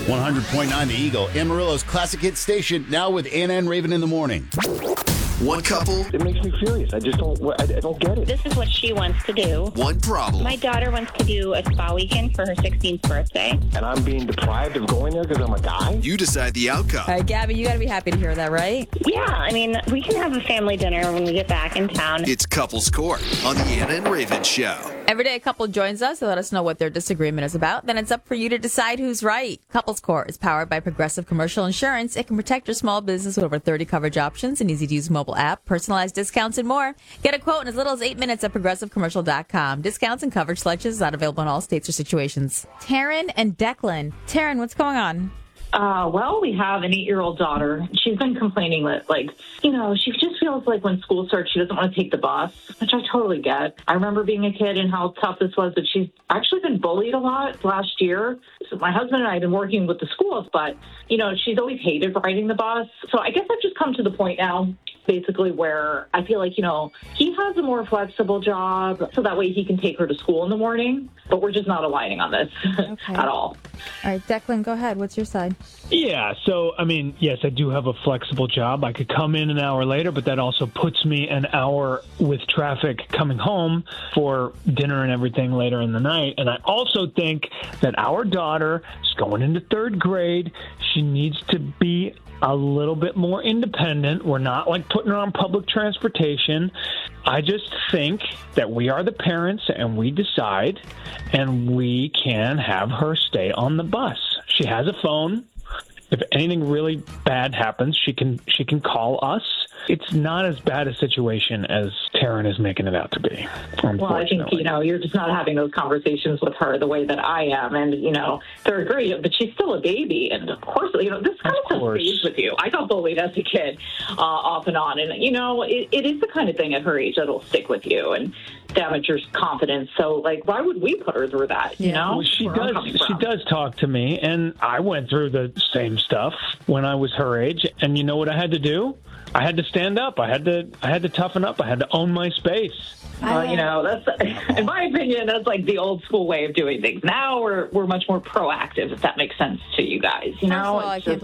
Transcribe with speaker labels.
Speaker 1: 100.9 The Eagle, Amarillo's classic hit station, now with Anna and Raven in the morning.
Speaker 2: One couple.
Speaker 3: It makes me furious. I don't get it.
Speaker 4: This is what she wants to do.
Speaker 2: One problem.
Speaker 4: My daughter wants to do a spa weekend for her 16th birthday.
Speaker 3: And I'm being deprived of going there because I'm a guy?
Speaker 2: You decide the outcome.
Speaker 5: All right, Gabby, you got to be happy to hear that, right?
Speaker 4: Yeah, I mean, we can have a family dinner when we get back in town.
Speaker 2: It's Couples Court on the Anna and Raven Show.
Speaker 5: Every day a couple joins us to let us know what their disagreement is about. Then it's up for you to decide who's right. Couples Court is powered by Progressive Commercial Insurance. It can protect your small business with over 30 coverage options, an easy-to-use mobile app, personalized discounts, and more. Get a quote in as little as 8 minutes at progressivecommercial.com. Discounts and coverage selections not available in all states or situations. Taryn and Declan. Taryn, what's going on?
Speaker 6: Well, we have an 8-year-old daughter. She's been complaining that, she just feels like when school starts, she doesn't want to take the bus, which I totally get. I remember being a kid and how tough this was, but she's actually been bullied a lot last year. So my husband and I have been working with the schools, but, she's always hated riding the bus. So I guess I've just come to the point now, basically, where I feel like, he has a more flexible job, so that way he can take her to school in the morning, but we're just not aligning on this at all.
Speaker 5: All right, Declan, go ahead. What's your side?
Speaker 7: Yeah, so, yes, I do have a flexible job. I could come in an hour later, but that also puts me an hour with traffic coming home for dinner and everything later in the night. And I also think that our daughter is going into 3rd grade. She needs to be a little bit more independent. We're not putting her on public transportation. I just think that we are the parents and we decide, and we can have her stay on the bus. She has a phone. If anything really bad happens, she can call us. It's not as bad a situation as Taryn is making it out to be.
Speaker 6: Well, I think, you're just not having those conversations with her the way that I am. And, 3rd grade, but she's still a baby. And, of course, this kind of stuff stays with you. I got bullied as a kid off and on. And, it is the kind of thing at her age that'll stick with you and damage your confidence. So, why would we put her through that,
Speaker 7: Well, she does talk to me, and I went through the same stuff when I was her age. And you know what I had to do? I had to stand up. I had to toughen up. I had to own my space.
Speaker 6: That's, in my opinion, that's the old school way of doing things. Now we're much more proactive, if that makes sense to you guys.
Speaker 5: First of all, I can't